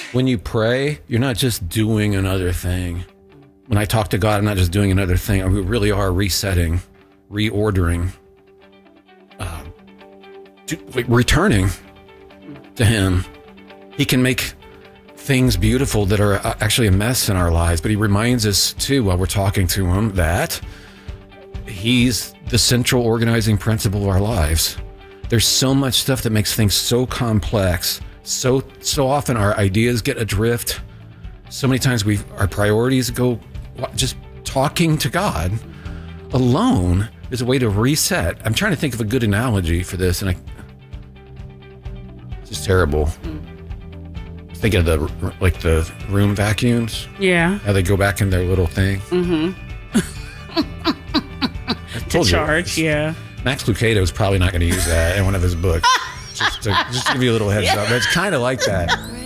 when you pray, you're not just doing another thing. When I talk to God, I'm not just doing another thing. We really are resetting, reordering, returning to Him. He can make things beautiful that are actually a mess in our lives, but He reminds us too while we're talking to Him that He's the central organizing principle of our lives. There's so much stuff that makes things so complex. So often our ideas get adrift. So many times our priorities go. Just talking to God alone is a way to reset. I'm trying to think of a good analogy for this, and it's just terrible. Thinking of the room vacuums. Yeah. How they go back in their little thing. Mm-hmm. To charge, yeah. Max Lucado is probably not going to use that in one of his books. just to give you a little heads up. But it's kind of like that.